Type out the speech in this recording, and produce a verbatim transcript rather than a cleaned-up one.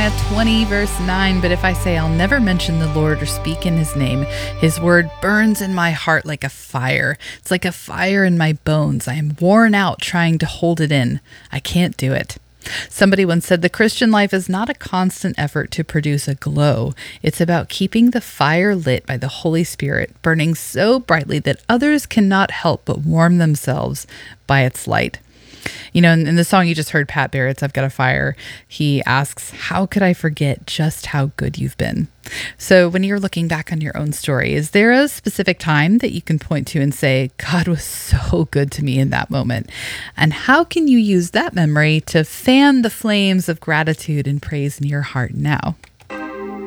Jeremiah twenty, verse nine. But if I say I'll never mention the Lord or speak in his name, his word burns in my heart like a fire. It's like a fire in my bones. I am worn out trying to hold it in. I can't do it. Somebody once said the Christian life is not a constant effort to produce a glow. It's about keeping the fire lit by the Holy Spirit, burning so brightly that others cannot help but warm themselves by its light. You know, in, in the song you just heard, Pat Barrett's I've Got a Fire, he asks, how could I forget just how good you've been? So when you're looking back on your own story, is there a specific time that you can point to and say, God was so good to me in that moment? And how can you use that memory to fan the flames of gratitude and praise in your heart now?